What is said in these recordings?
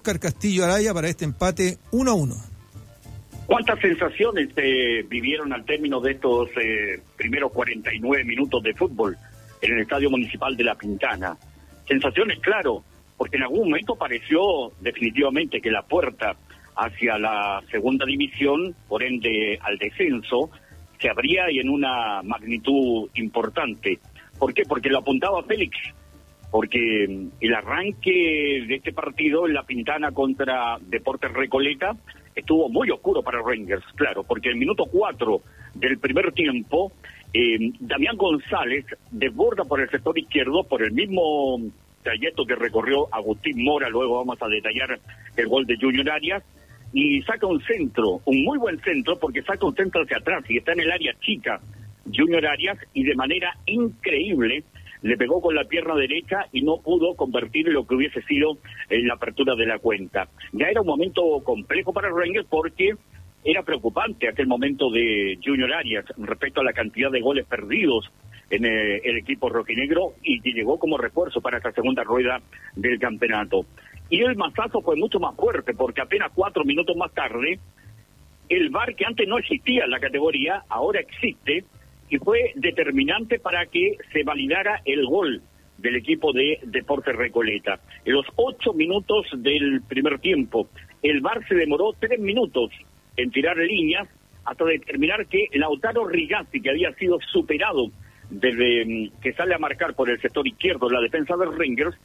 Oscar Castillo Araya para este empate 1-1. ¿Cuántas sensaciones vivieron al término de estos primeros 49 minutos de fútbol en el Estadio Municipal de La Pintana? Sensaciones, claro, porque en algún momento pareció definitivamente que la puerta hacia la segunda división, por ende al descenso, se abría y en una magnitud importante. ¿Por qué? Porque lo apuntaba Félix, porque el arranque de este partido en La Pintana contra Deportes Recoleta estuvo muy oscuro para Rangers, claro, porque el minuto 4 del primer tiempo, Damián González desborda por el sector izquierdo, por el mismo trayecto que recorrió Agustín Mora, luego vamos a detallar el gol de Junior Arias, y saca un centro, un muy buen centro, porque saca un centro hacia atrás y está en el área chica Junior Arias, y de manera increíble le pegó con la pierna derecha y no pudo convertir lo que hubiese sido en la apertura de la cuenta. Ya era un momento complejo para Rangers porque era preocupante aquel momento de Junior Arias respecto a la cantidad de goles perdidos en el equipo rojinegro, y que llegó como refuerzo para esta segunda rueda del campeonato. Y el mazazo fue mucho más fuerte porque apenas 4 minutos más tarde, el VAR, que antes no existía en la categoría, ahora existe, y fue determinante para que se validara el gol del equipo de Deportes Recoleta. En los 8 minutos del primer tiempo, el VAR se demoró 3 minutos en tirar líneas hasta determinar que Lautaro Rigazzi, que había sido superado desde que sale a marcar por el sector izquierdo la defensa de Rangers,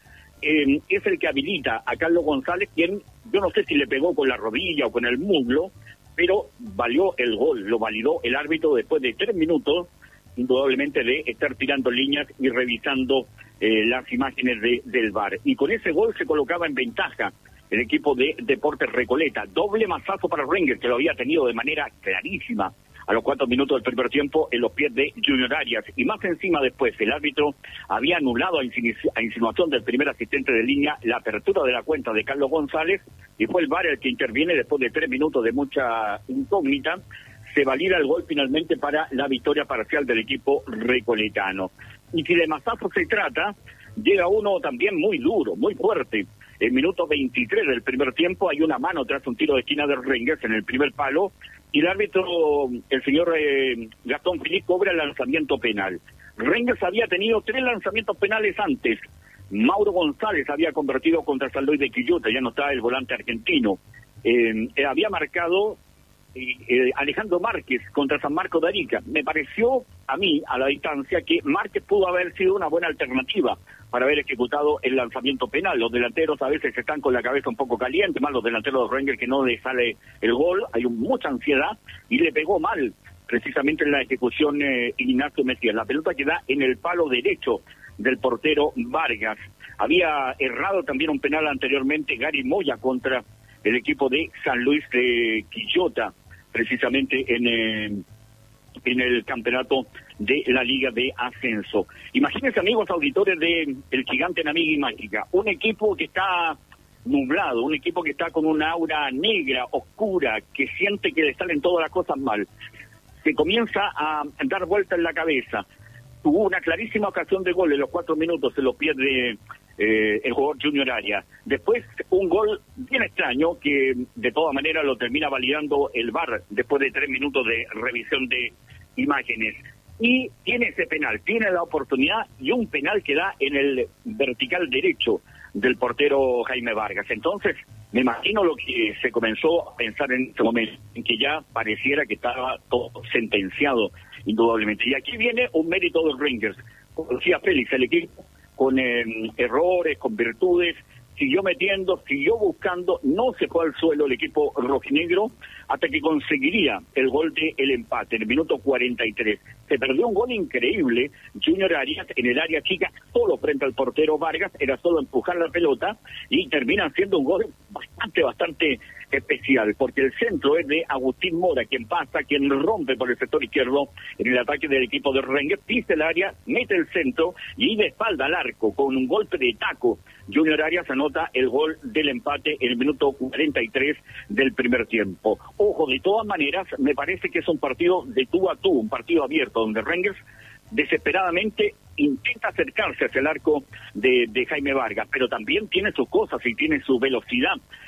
es el que habilita a Carlos González, quien yo no sé si le pegó con la rodilla o con el muslo, pero valió el gol, lo validó el árbitro después de 3 minutos, indudablemente, de estar tirando líneas y revisando las imágenes del VAR. Y con ese gol se colocaba en ventaja el equipo de Deportes Recoleta. Doble mazazo para Rangers, que lo había tenido de manera clarísima a los 4 minutos del primer tiempo en los pies de Junior Arias. Y más encima después, el árbitro había anulado a insinuación del primer asistente de línea la apertura de la cuenta de Carlos González, y fue el VAR el que interviene después de 3 minutos de mucha incógnita. Se valida el gol finalmente para la victoria parcial del equipo recoletano. Y si de mazazo se trata, llega uno también muy duro, muy fuerte. En minuto 23 del primer tiempo hay una mano tras un tiro de esquina de Rangers en el primer palo, y el árbitro, el señor Gastón Philippe, cobra el lanzamiento penal. Rangers había tenido 3 lanzamientos penales antes. Mauro González había convertido contra San Luis de Quillota, ya no está el volante argentino. Había marcado Alejandro Márquez contra San Marcos de Arica. Me pareció a mí, a la distancia, que Márquez pudo haber sido una buena alternativa para haber ejecutado el lanzamiento penal. Los delanteros a veces están con la cabeza un poco caliente, más los delanteros de Rangers, que no les sale el gol, hay mucha ansiedad, y le pegó mal precisamente en la ejecución Ignacio Mesías. La pelota queda en el palo derecho del portero Vargas. Había errado también un penal anteriormente Gary Moya contra el equipo de San Luis de Quillota, precisamente en el campeonato de la Liga de Ascenso. Imagínense, amigos auditores de El Gigante en Amiga y Mágica, un equipo que está nublado, un equipo que está con una aura negra, oscura, que siente que le salen todas las cosas mal. Se comienza a dar vuelta en la cabeza. Tuvo una clarísima ocasión de gol en los 4 minutos en los pies de el jugador Junior Arias. Después un gol bien extraño que de todas maneras lo termina validando el VAR después de 3 minutos de revisión de imágenes. Y tiene ese penal, tiene la oportunidad, y un penal que da en el vertical derecho del portero Jaime Vargas. Entonces, me imagino lo que se comenzó a pensar en ese momento, en que ya pareciera que estaba todo sentenciado, indudablemente. Y aquí viene un mérito de los Rangers. Como decía Félix, el equipo con errores, con virtudes, siguió metiendo, siguió buscando, no se fue al suelo el equipo rojinegro hasta que conseguiría el gol del empate en el minuto 43. Se perdió un gol increíble, Junior Arias en el área chica, solo frente al portero Vargas, era solo empujar la pelota, y termina siendo un gol bastante especial, porque el centro es de Agustín Mora, quien pasa, quien rompe por el sector izquierdo en el ataque del equipo de Rangers, pisa el área, mete el centro, y de espalda al arco, con un golpe de taco, Junior Arias anota el gol del empate en el minuto 43 del primer tiempo. Ojo, de todas maneras, me parece que es un partido de tú a tú, un partido abierto, donde Rangers desesperadamente intenta acercarse hacia el arco de Jaime Vargas, pero también tiene sus cosas y tiene su velocidad